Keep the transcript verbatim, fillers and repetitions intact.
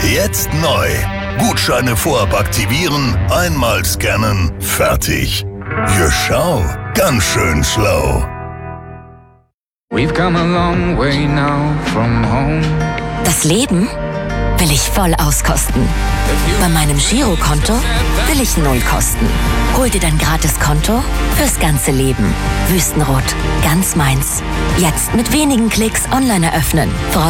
Jetzt neu. Gutscheine vorab aktivieren, einmal scannen, fertig. Ja, schau, ganz schön schlau. We've come a long way now from home. Das Leben will ich voll auskosten. Bei meinem Girokonto will ich null kosten. Hol dir dein Gratiskonto fürs ganze Leben. Wüstenrot, ganz meins. Jetzt mit wenigen Klicks online eröffnen.